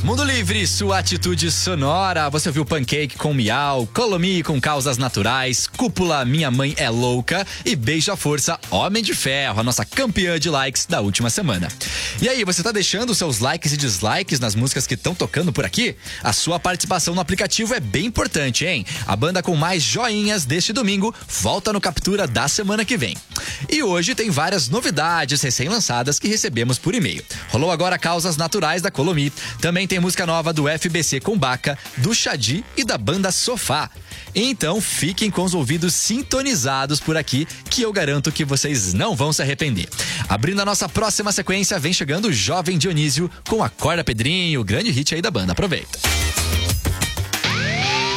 Mundo Livre, sua atitude sonora. Você ouviu Pancake com Miau, Colomi com Causas Naturais, Cúpula, Minha Mãe é Louca e Beijo à Força, Homem de Ferro, a nossa campeã de likes da última semana. E aí, você tá deixando seus likes e dislikes nas músicas que estão tocando por aqui? A sua participação no aplicativo é bem importante, hein? A banda com mais joinhas deste domingo volta no Captura da semana que vem. E hoje tem várias novidades recém-lançadas que recebemos por e-mail. Rolou agora Causas Naturais da Colomi. Também tem música nova do FBC com Baca, do Xadi e da banda Sofá. Então fiquem com os ouvidos sintonizados por aqui, que eu garanto que vocês não vão se arrepender. Abrindo a nossa próxima sequência, vem chegando o Jovem Dionísio com Acorda Pedrinho, o grande hit aí da banda. Aproveita.